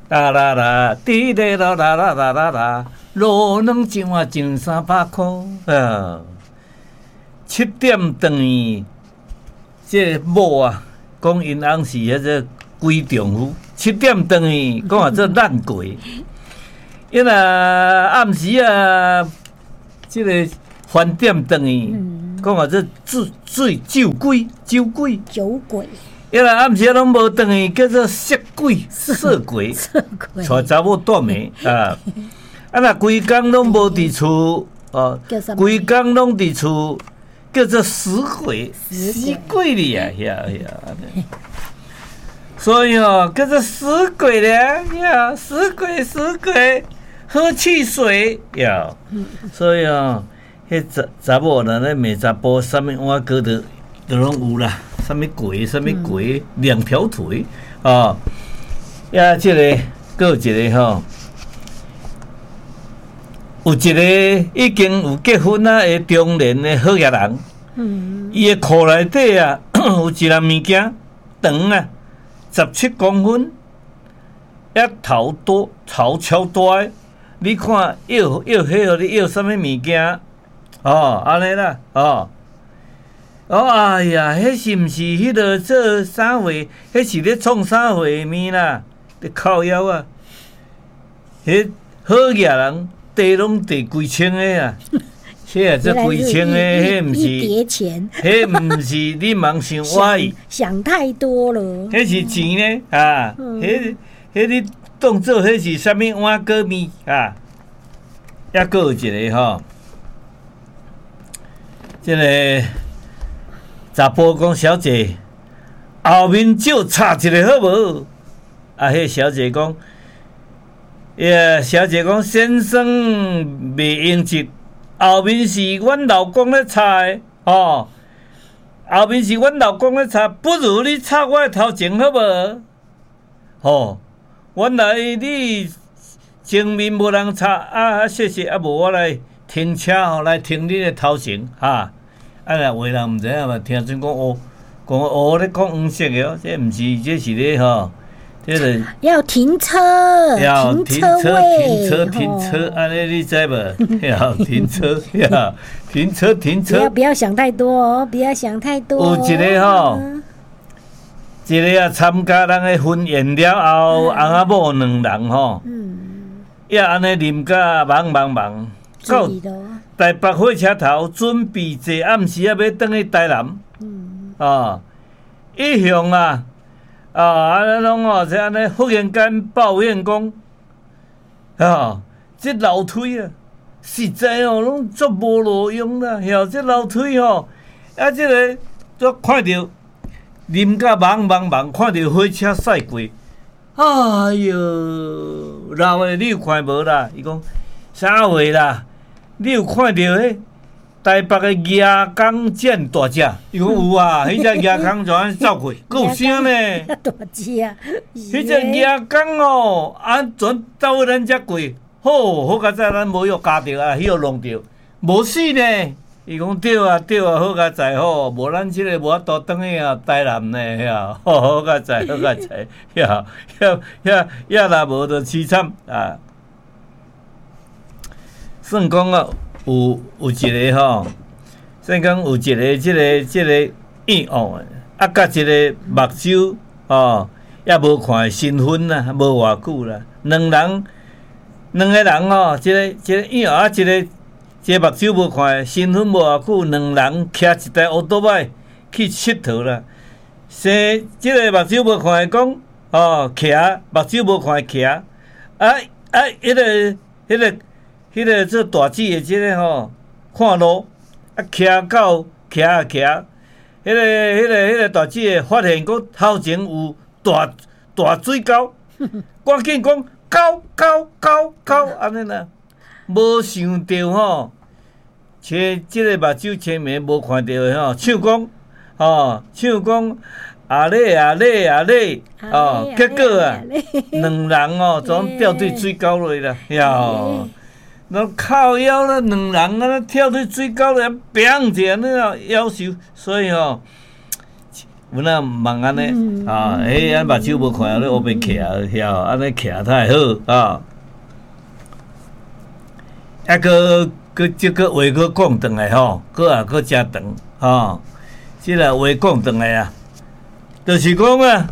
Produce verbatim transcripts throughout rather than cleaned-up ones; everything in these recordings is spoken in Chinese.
啦啦啦，滴滴啦啦啦啦啦啦，路两一碗挣三百块啊！七点转去，这某啊，讲因翁是迄个鬼丈夫。七点转去，讲啊这烂鬼。因啊暗时啊，这个饭店转去，讲啊这醉醉酒鬼，酒鬼。 酒鬼。 因啊暗时拢无转去，叫做色鬼、色鬼， 色鬼。 带查某倒暝啊！啊那规工拢无伫厝哦，规工拢伫厝。叫做死鬼，死鬼哩呀呀呀！所以哦，叫做死鬼了呀，死鬼死鬼，喝汽水呀。所以哦，迄查查某人咧卖查甫，啥物碗糕都都拢有啦，啥物鬼，啥物鬼，两条腿啊！呀，这个，搁有一个吼。有一个已经有结婚啊的中年的好野人，伊的裤内底啊有一样物件长啊十七公分，一头多头超大，你看要要迄个你要什么物件？哦，安尼啦，哦，哦，哎呀，迄是毋是迄个做啥货？迄是咧创啥货物啦？咧靠腰啊！迄好野人。地拢地几千个啊！迄啊，这几千个，迄毋是一叠钱， 迄毋是你茫想歪， 想太多了。 迄是钱呢啊！迄迄你当做迄是啥物碗糕面啊？抑搁有一个吼，即个查甫讲小姐，后面少插一个好无？啊，迄小姐讲。耶， yeah, 小姐讲先生袂用急，后面是阮老公咧插的哦，后面是阮老公咧插，不如你插我头前好无？哦，原来你前面无人插啊，谢谢啊，无我来停车吼，来停你的头前哈。啊，若话人毋知影嘛，听阵讲哦，讲哦咧讲黄色的哦，这毋是，这是咧吼。这个要停车， 要停车位，停车，停车，安尼你知无？要停车，要停车，停车。 不要不要想太多哦，不要想太多、哦。 有一个吼，一个啊参加人的婚宴了后，翁仔某两人吼，也安尼啉甲忙忙忙，到台北火车头准备坐暗时啊要转去台南，嗯，啊，一向啊。啊，安尼拢哦，是安尼，忽然间抱怨讲，啊，这楼梯啊，实在哦，拢足无路用啦，晓这楼梯哦，啊，这个都看到，啉甲忙忙忙，看到火车驶过，哎哟，老诶，你有看无啦？伊讲啥话啦？你有看到迄？台北的亚钢剑大只，伊讲有啊，迄只亚钢怎样走过？够声呢？ 大只啊！ 迄只亚钢哦，啊，怎走过咱遮过？好，好佳哉，咱无要加着啊，迄个弄着，无死呢。伊讲对啊，对啊，好佳哉吼，无咱即个无法度转去啊，台南呢，呀，好好佳哉，好佳哉，呀呀呀呀，若无就凄惨啊！算讲啊。有有一个吼，算讲有一个即、這个即、這个意外，啊，甲一个目睭哦，也无看新婚啦，无偌久啦，两人两个人哦，即、這个即、這个意外啊，一个即个目睭无看新婚无偌久，两人骑一台奥多麦去佚佗啦。生即个目睭无看讲哦，骑目睭无看骑啊啊，迄、那个迄、那个。迄个做大姊的即个吼，看路啊，骑到骑啊骑，迄个迄个迄个大姊的发现讲头前有大大水沟，赶紧讲高高高高安尼啦，无想到吼，切即个目睭前面无看到的吼，唱讲吼，唱讲啊咧啊咧啊咧，哦，结果啊，两人哦，总掉对水沟落啦，哟。那靠腰了，两人啊，跳去水沟了，砰一下那要求，所以吼、哦， 有那忙安尼啊，诶，咱目睭无看，咧后边徛遐，安尼徛太好啊。啊，个个即个话个讲转来吼，个啊个真长吼，即个话讲转来啊，就是讲啊，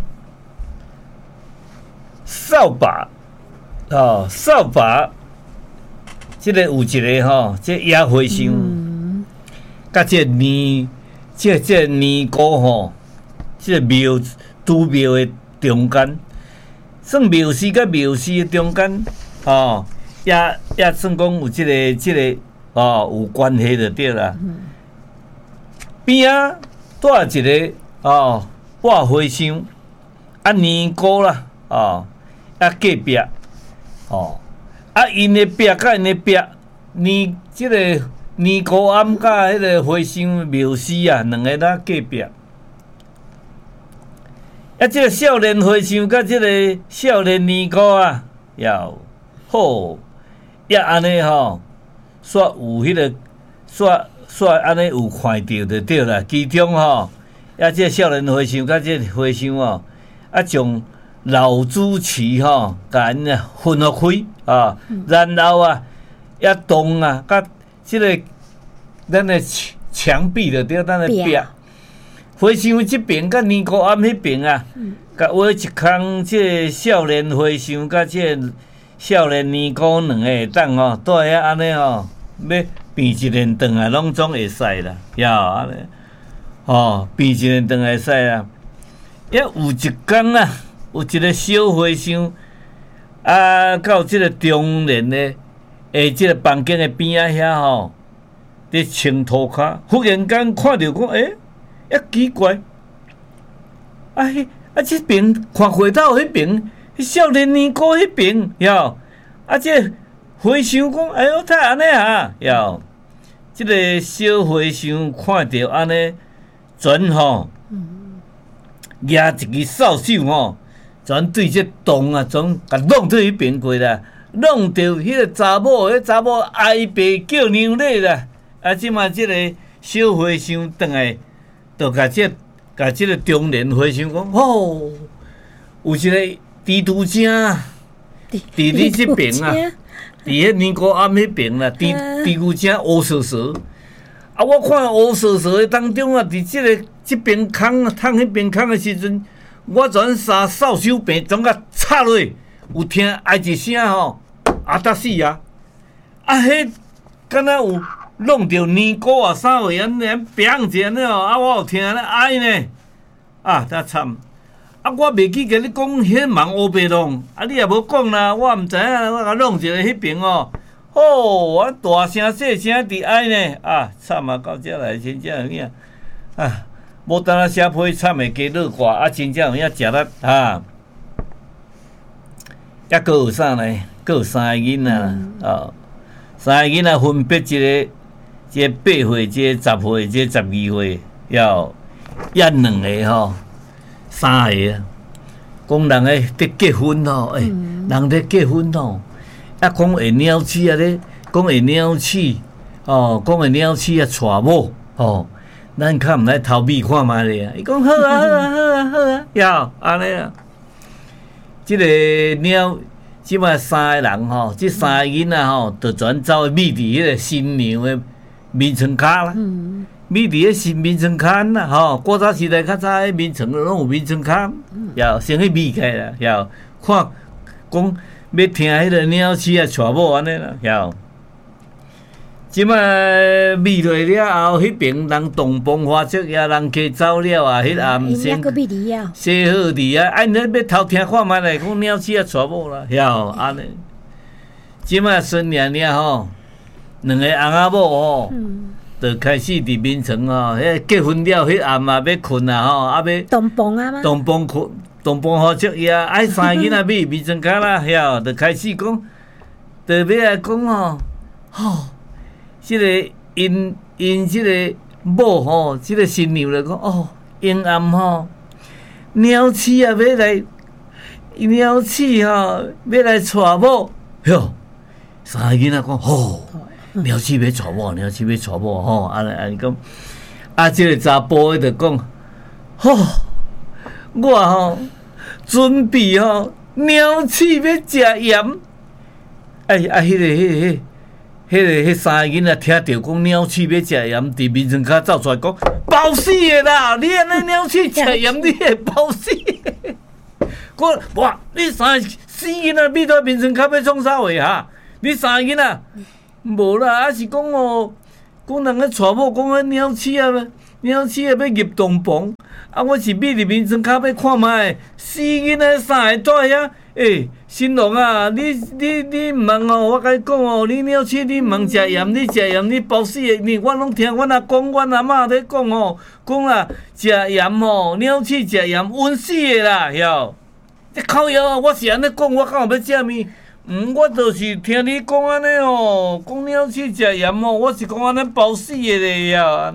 扫把哦，扫把，即个有一个吼，即野花香，甲即年，即即年糕吼。即个庙拄庙的中间，算庙寺甲庙寺的中间，哦，也也算讲有即、这个即、这个哦有关系就对啦。边啊带一个哦挂花香，啊年糕啦，哦啊隔壁，哦啊因的壁甲因的壁，年即、这个年糕庵甲迄个花香庙寺啊，两个咱隔壁。啊，即、这个少年花香甲即个少年年糕啊，要好，也安尼吼，煞有迄、那个，煞煞安尼有看到就对啦。其中吼，啊，即个少年花香甲即个花香哦，啊，将老主持吼，甲因啊分合开啊，然后啊，也动啊，甲即、这个咱的墙壁就对，咱的壁。花香即边甲年糕庵迄边啊，甲画一空，即个少年花香甲即个少年年糕两个会当吼，带遐安尼吼，要变一连顿啊，拢总会使啦，呀安尼，吼变一连顿会使啦。也有一工啊，有一个小花香啊，到即个中年的诶，即个房间的边仔遐吼，伫穿涂骹，忽然间看到讲，诶、欸。一奇怪，啊迄啊即边看回头迄边，迄少年年糕迄边，哟，啊即花香讲，哎呦，太安尼啊，哟，即、这个小花香看到安尼，全吼，举一支扫帚吼，全对这洞啊，全甲弄到迄边过啦，弄到迄个查某，迄查某哀爸叫娘咧啦，啊即嘛即个小花香转来。就甲即、這、甲、個、即个中年花香讲，哦，有一个蜘蛛精，伫你即边啊，伫迄年糕庵迄边啦，蜘蜘蛛精乌索索，啊，我看乌索索的当中啊，伫即个即边空啊，窗迄边空的时阵，我全三扫帚柄总甲插落，有听哀一声吼，啊得死啊！啊，迄敢若有。弄着年糕啊，啥货安尼砰一下呢？啊，我有听咧哀呢，啊，真惨！啊，我袂记甲你讲，迄忙乌白弄，啊，你也无讲啦，我毋知影，我甲弄一个迄边哦，哦，我大声细声伫哀呢，啊，惨啊，到遮来真正有影，啊，无当啊写批惨的加落挂，啊，真正有影食力啊，抑佫有啥呢？佫有三个囡仔啦，哦，三个囡仔分别一个。即八岁，即十岁，即十二岁，要也两个吼，三个啊。讲人诶伫结婚吼，诶、欸，嗯、人伫结婚吼，啊讲会鸟鼠啊咧，讲会鸟鼠，哦，讲会鸟鼠啊娶某，哦，咱较毋来偷米看觅咧啊。伊讲好啊，好啊，好啊，好啊，要安尼啊。即、這個鸟，即摆三个人吼，即三个囡仔吼，就全走去觅伫迄个新娘诶。眠床骹啦，咪伫咧新眠床骹啦，吼，古早时代较早迄眠床拢有眠床骹，要先去咪起啦，要看讲要听迄个鸟鼠啊娶某安尼啦，要。即摆咪落了后，迄边人洞房花烛也人家走了啊，迄暗先洗好伫啊，啊，你要偷听看觅来讲鸟鼠啊娶某啦，要安尼。即摆孙娘娘吼。两个翁仔某吼，就、嗯、开始伫眠床吼，迄结婚了，迄暗啊要困啊吼，啊要洞房啊嘛， 洞房困，洞房好足呀，爱三个囡仔咪眠床骹啦，遐就开始讲，就要来讲吼，吼，即、這个因因即个某吼，即、這个新娘来讲哦，阴暗吼，鸟鼠啊要来，鸟鼠吼要来娶某，哟，三个囡仔讲吼。鸟鼠要娶某，鸟鼠要娶某吼，安尼安尼讲，啊，即、這個查甫诶就讲，吼、哦， 我吼准备吼鸟鼠要食盐。哎啊，迄、那个、迄、那个、迄个、迄三个囡仔听到讲鸟鼠要食盐，伫面床骹走出来讲，包死的啦！你安尼鸟鼠食盐，你会包死的。我哇，你三个死囡仔秘在面床骹要创啥话哈？你三个囡仔无啦，还是讲哦，讲人个娶某讲个鸟鼠啊，鸟鼠啊要入洞房，啊，我是秘伫面床骹要看卖，死囡仔三个在遐。诶、欸，新郎啊，你你你毋通哦，我甲你讲哦，你鸟鼠你毋通食盐，你食盐你包死的。你我拢听阮阿公、阮阿嬷咧讲哦，讲啦，食盐哦，鸟鼠食盐晕死的啦，晓？你靠腰啊！我是安尼讲，我敢有要食物？嗯，我就是听你讲安尼哦，讲鸟鼠食盐哦，我是讲安尼包死的咧，晓安尼。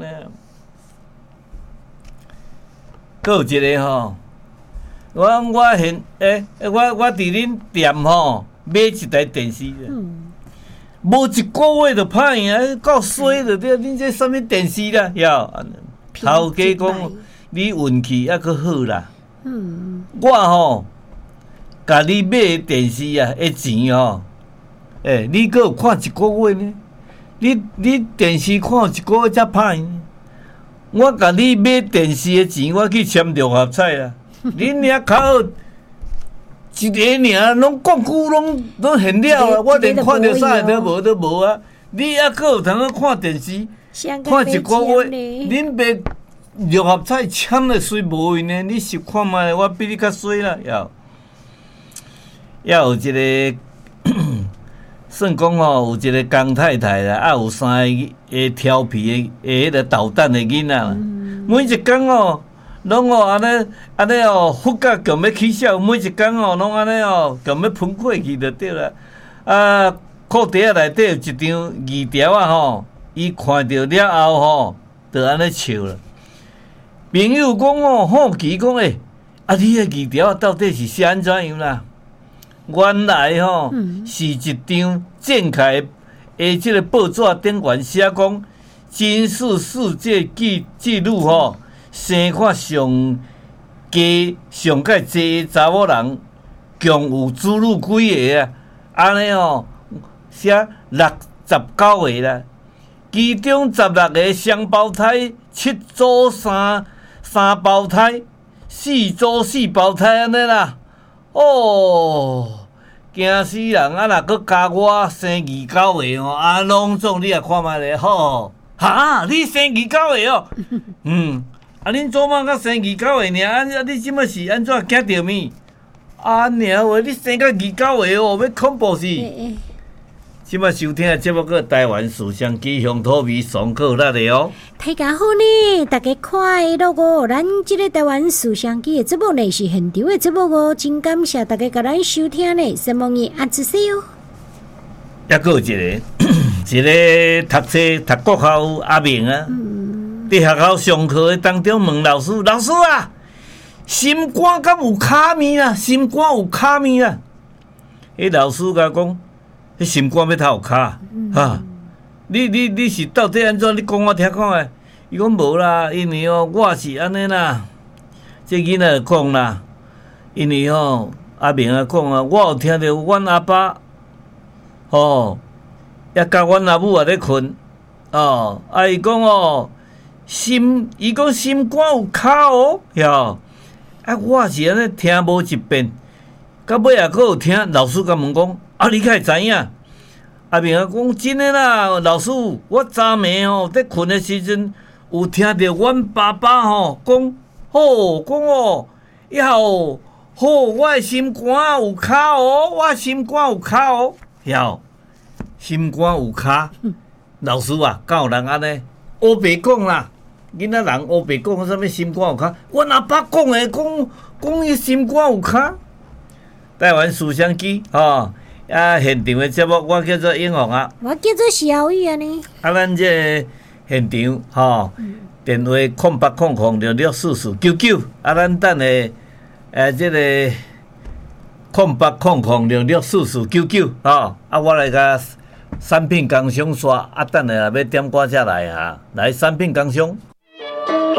佫有一个吼。我我现诶、欸，我我伫恁店吼买一台电视，无、嗯、一个月就歹啊，够衰了！对，恁这啥物电视啦？晓？头家讲你运气还佫好啦。嗯，我吼甲你买电视啊，诶钱吼，诶、欸，你佫有看一个月呢？你你电视看一个月才歹呢？我甲你买电视诶钱，我去签六合彩啦。恁遐靠一个尔，拢讲久拢拢现了啊！我连看着啥都无都无啊！你还佫有通去看电视，看一个月，恁买六合彩签了衰无用呢？你是看卖，我比你较衰啦！要要有一个，算讲吼，有一个江太太啦，啊有三个个调皮的诶，迄个捣蛋的囡仔啦，每一工哦。拢哦安尼安尼哦，佛甲强要起笑，每一工哦拢安尼哦，强要喷过去就对啦。啊，裤袋仔内底有一张字条啊吼，伊看到了后吼，就安尼笑了。朋友讲哦，好奇讲诶，啊，你个字条到底是写安怎样啦？原来吼、嗯、是一张展开诶，即个报纸顶悬写讲，金氏世界纪纪录吼。生看上加上介济查某人，共有子女几个啊？安尼哦，写六十九个啦，其中十六个双胞胎，七组三三胞胎，四组四胞胎安尼啦。哦，惊死人！啊，若搁加我生二九个哦，啊，拢总你也看卖咧，吼哈，你生二九个哦，嗯。啊！恁祖妈甲生二九个尔，啊！你即摆是安怎惊着物？啊！娘话你生到二九个哦，要恐怖死！即摆收听的节目个台湾思乡机乡土味爽口辣的哦。 大家好呢，大家快乐哦！咱即个台湾思乡机的节目呢是现场的节目哦，真感谢大家甲咱收听呢，希望伊安子西哦。 抑个有一个，一个读册读国校阿明啊。嗯伫学校上课的当中问老师：“老师啊，心肝敢有卡面啊？心肝有卡面啊？”迄老师甲讲：“迄心肝要头有卡哈？你你你是到底安怎？你讲我听看诶。”伊讲无啦，因为哦，我是安尼啦。这囡仔讲啦，因为吼阿明啊讲啊，我有听到阮阿爸吼，也甲阮阿母也咧困哦，啊伊讲哦。心，伊讲心肝有卡哦，哟！啊，我是安尼听无一遍，到尾也佫有听老师甲问讲，啊，你会知影？阿明啊讲真诶啦，老师，我昨暝吼伫困诶时阵，有听着阮爸爸吼讲，吼讲哦，以后好，我诶心肝有卡哦，我心肝有卡哦，哟，心肝有卡，老师啊，敢有人安尼？乌白讲啦。囡仔人乌白讲啥物心肝有卡？阮阿爸讲诶，讲讲伊心肝有卡。台湾思乡机吼，啊现场诶节目，我叫做英宏啊， 我叫做小雨啊呢。 啊，咱这现场吼，嗯、电话空八空空六六四四九九，啊，咱等下诶，这个空八空空六六四四九九吼，啊，我来甲产品工商刷，啊，等下要点歌才来哈，来产品工商。